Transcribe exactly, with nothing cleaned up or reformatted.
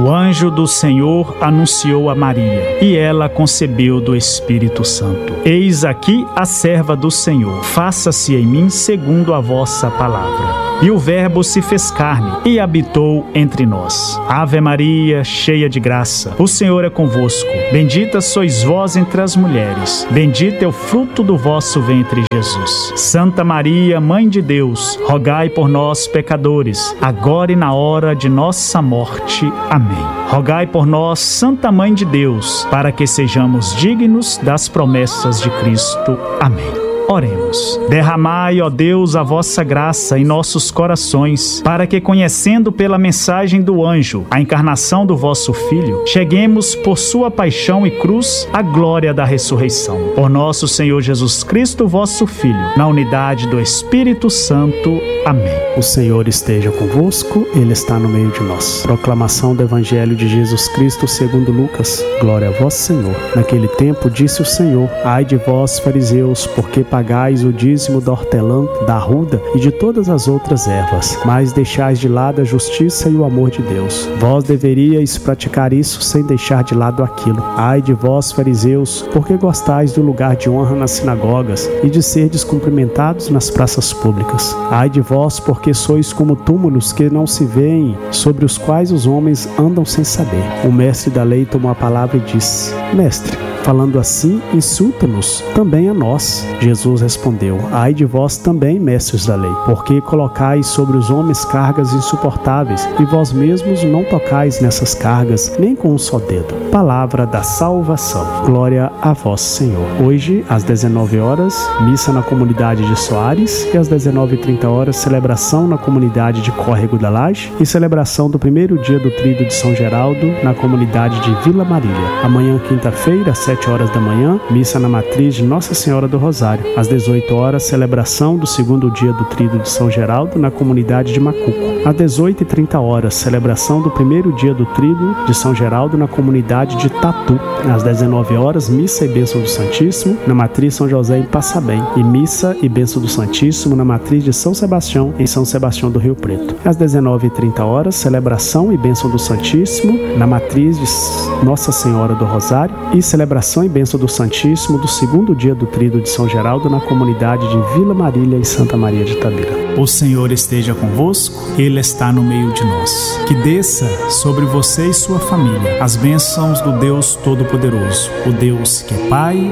O anjo do Senhor anunciou a Maria, e ela concebeu do Espírito Santo. Eis aqui a serva do Senhor, faça-se em mim segundo a vossa palavra. E o Verbo se fez carne e habitou entre nós. Ave Maria, cheia de graça, o Senhor é convosco. Bendita sois vós entre as mulheres. Bendito é o fruto do vosso ventre, Jesus. Santa Maria, Mãe de Deus, rogai por nós, pecadores, agora e na hora de nossa morte. Amém. Rogai por nós, Santa Mãe de Deus, para que sejamos dignos das promessas de Cristo. Amém. Oremos. Derramai, ó Deus, a vossa graça em nossos corações, para que, conhecendo pela mensagem do anjo a encarnação do vosso Filho, cheguemos por sua paixão e cruz à glória da ressurreição. Por nosso Senhor Jesus Cristo, vosso Filho, na unidade do Espírito Santo. Amém. O Senhor esteja convosco, Ele está no meio de nós. Proclamação do Evangelho de Jesus Cristo segundo Lucas. Glória a vós, Senhor. Naquele tempo disse o Senhor: ai de vós, fariseus, porque pagais o dízimo da hortelã, da arruda e de todas as outras ervas, mas deixais de lado a justiça e o amor de Deus. Vós deveríeis praticar isso sem deixar de lado aquilo. Ai de vós, fariseus, porque gostais do lugar de honra nas sinagogas e de serdes cumprimentados nas praças públicas. Ai de vós, porque sois como túmulos que não se veem, sobre os quais os homens andam sem saber. O mestre da lei tomou a palavra e disse: Mestre, falando assim, insulta-nos também a nós. Jesus respondeu: ai de vós também, mestres da lei, porque colocais sobre os homens cargas insuportáveis, e vós mesmos não tocais nessas cargas, nem com um só dedo. Palavra da salvação. Glória a vós, Senhor. Hoje, às dezenove horas, missa na comunidade de Soares, e às dezenove e trinta horas, celebração na comunidade de Córrego da Laje e celebração do primeiro dia do Tríduo de São Geraldo na comunidade de Vila Marília. Amanhã, quinta-feira, às sete horas da manhã, missa na matriz de Nossa Senhora do Rosário. Às dezoito horas, celebração do segundo dia do Tríduo de São Geraldo na comunidade de Macuco. Às dezoito e trinta horas, celebração do primeiro dia do Tríduo de São Geraldo na comunidade de Tatu. Às dezenove horas, missa e bênção do Santíssimo na matriz São José em Passabém, e missa e bênção do Santíssimo na matriz de São Sebastião em São Sebastião do Rio Preto. Às dezenove e trinta horas, celebração e bênção do Santíssimo na matriz de Nossa Senhora do Rosário e celebração e bênção do Santíssimo do segundo dia do Tríduo de São Geraldo na comunidade de Vila Marília e Santa Maria de Itabira. O Senhor esteja convosco, Ele está no meio de nós. Que desça sobre você e sua família as bênçãos do Deus Todo-Poderoso, o Deus que é Pai,